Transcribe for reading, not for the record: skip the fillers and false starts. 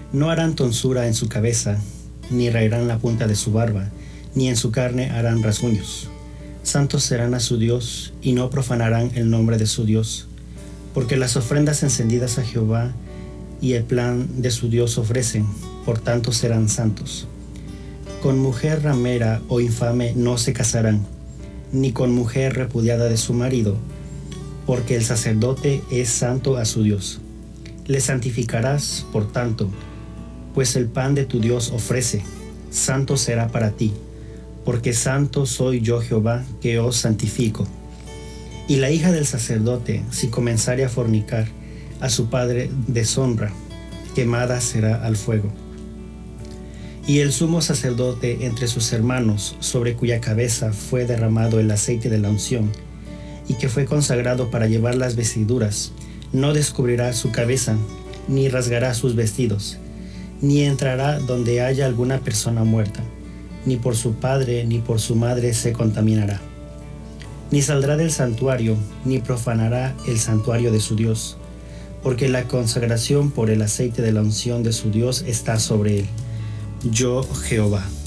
No harán tonsura en su cabeza, ni raerán la punta de su barba, ni en su carne harán rasguños. Santos serán a su Dios, y no profanarán el nombre de su Dios, porque las ofrendas encendidas a Jehová y el plan de su Dios ofrecen, por tanto serán santos. Con mujer ramera o infame no se casarán, ni con mujer repudiada de su marido, porque el sacerdote es santo a su Dios. Le santificarás, por tanto, pues el pan de tu Dios ofrece, santo será para ti, porque santo soy yo Jehová, que os santifico. Y la hija del sacerdote, si comenzare a fornicar, a su padre deshonra, quemada será al fuego. Y el sumo sacerdote entre sus hermanos, sobre cuya cabeza fue derramado el aceite de la unción, y que fue consagrado para llevar las vestiduras, no descubrirá su cabeza, ni rasgará sus vestidos, ni entrará donde haya alguna persona muerta, ni por su padre ni por su madre se contaminará. Ni saldrá del santuario, ni profanará el santuario de su Dios, porque la consagración por el aceite de la unción de su Dios está sobre él. Yo, Jehová.